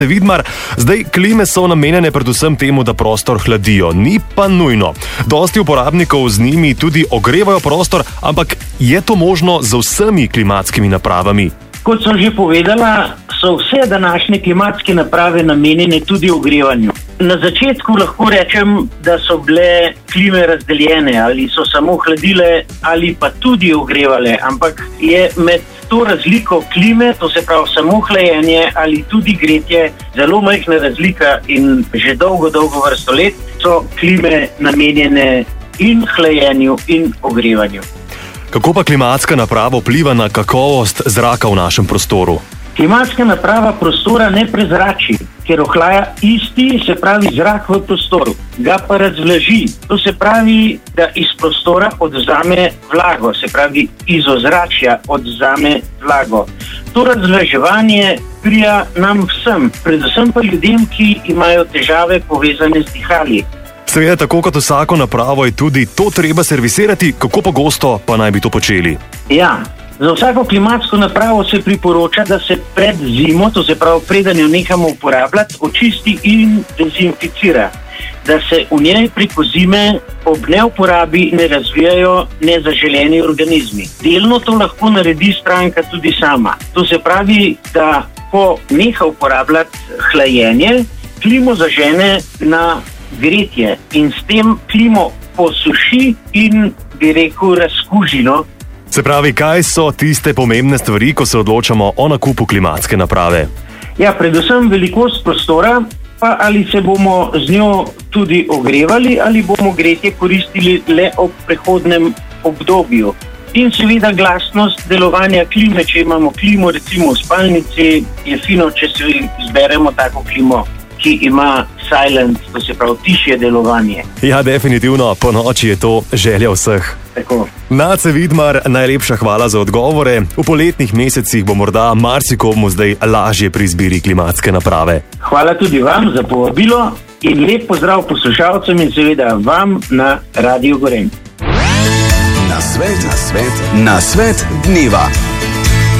Vidmar, zdaj klime so namenjene predvsem temu, da prostor hladijo, ni pa nujno. Dosti uporabnikov z njimi tudi ogrevajo prostor, ampak je to možno z vsemi klimatskimi napravami? Kot sem že povedala, so vse današnje klimatske naprave namenjene tudi ogrevanju. Na začetku lahko rečem, da so bile klime razdeljene, ali so samo hladile ali pa tudi ogrevale, ampak je med to razliko klime, to se pravi samo hlajenje ali tudi gretje, zelo majhna razlika in že dolgo vrsto let so klime namenjene in hlajenju in ogrevanju. Kako pa klimatska naprava vpliva na kakovost zraka v našem prostoru? Klimatska naprava prostora ne prezrači, ker ohlaja isti, se pravi zrak v prostoru, ga pa razvlaži. To se pravi, da iz prostora odvzame vlago, se pravi iz ozračja odvzame vlago. To razvlaževanje prija nam vsem, predvsem pa ljudem, ki imajo težave povezane z dihali. Seveda, tako kot vsako napravo je tudi to treba servisirati, kako pogosto pa naj bi to počeli? Ja. Za vsako klimatsko napravo se priporoča, da se pred zimo, to se pravi preden jo nehamo uporabljati, očisti in dezinficira. Da se v njej preko zime ob neuporabi ne razvijajo nezaželeni organizmi. Delno to lahko naredi stranka tudi sama. To se pravi, da ko neha uporabljati hlajenje, klimo zažene na gretje in s tem klimo posuši in, bi rekel, razkuži. Se pravi, kaj so tiste pomembne stvari, ko se odločamo o nakupu klimatske naprave? Ja, predvsem velikost prostora, pa ali se bomo z njo tudi ogrevali ali bomo gretje koristili le ob prehodnem obdobju. In seveda glasnost delovanja klime, če imamo klimo recimo v spalnici, je fino, če si izberemo tako klimo, ki ima silent, to se pravi tišje delovanje. Ja, definitivno, po noči je to želja vseh. Tako. Nace Vidmar, najlepša hvala za odgovore. V poletnih mesecih bo morda marsikomu zdaj lažje pri izbiri klimatske naprave. Hvala tudi vam za povabilo in lep pozdrav poslušalcem in seveda vam na Radiu Gorenj. Na svet dneva.